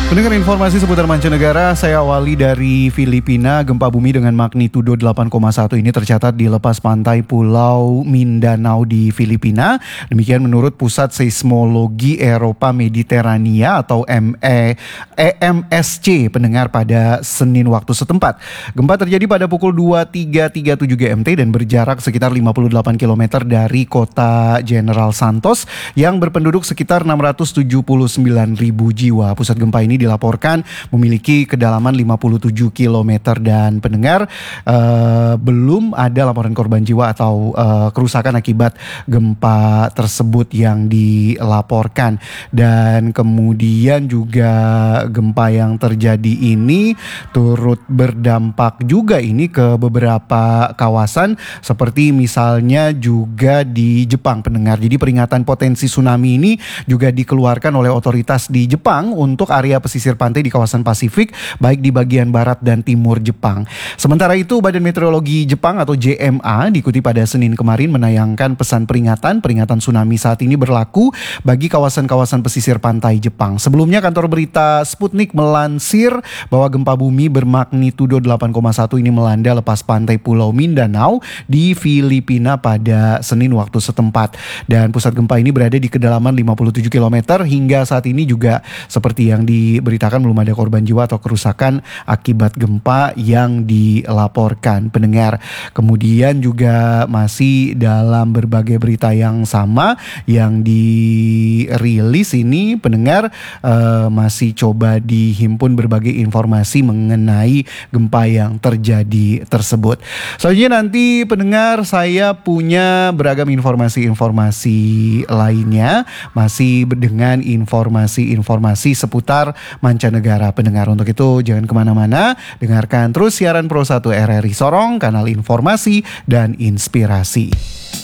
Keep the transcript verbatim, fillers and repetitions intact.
Pendengar informasi seputar mancanegara, saya awali dari Filipina. Gempa bumi dengan magnitudo delapan koma satu ini tercatat di lepas pantai Pulau Mindanao di Filipina. Demikian menurut Pusat Seismologi Eropa Mediterania atau M E E M S C pendengar pada Senin waktu setempat. Gempa terjadi pada pukul dua tiga tiga tujuh G M T dan berjarak sekitar lima puluh delapan kilometer dari kota General Santos yang berpenduduk sekitar enam ratus tujuh puluh sembilan ribu jiwa. Pusat gempa ini dilaporkan memiliki kedalaman lima puluh tujuh kilometer dan pendengar uh, belum ada laporan korban jiwa atau uh, kerusakan akibat gempa tersebut yang dilaporkan. Dan kemudian juga gempa yang terjadi ini turut berdampak juga ini ke beberapa kawasan seperti misalnya juga di Jepang pendengar. Jadi peringatan potensi tsunami ini juga dikeluarkan oleh otoritas di Jepang untuk area pesisir pantai di kawasan Pasifik, baik di bagian barat dan timur Jepang. Sementara itu, Badan Meteorologi Jepang atau J M A diikuti pada Senin kemarin menayangkan pesan peringatan. Peringatan tsunami saat ini berlaku bagi kawasan-kawasan pesisir pantai Jepang. Sebelumnya, kantor berita Sputnik melansir bahwa gempa bumi bermagnitudo delapan koma satu ini melanda lepas pantai Pulau Mindanao di Filipina pada Senin waktu setempat. Dan pusat gempa ini berada di kedalaman lima puluh tujuh kilometer. Hingga saat ini juga seperti yang diberitakan belum ada korban jiwa atau kerusakan akibat gempa yang dilaporkan pendengar. Kemudian juga masih dalam berbagai berita yang sama yang dirilis ini pendengar uh, masih coba dihimpun berbagai informasi mengenai gempa yang terjadi tersebut. Selanjutnya nanti pendengar saya punya beragam informasi-informasi lainnya masih dengan informasi-informasi seputar mancanegara pendengar. Untuk itu jangan kemana-mana, dengarkan terus siaran Pro satu R R I Sorong, kanal informasi dan inspirasi.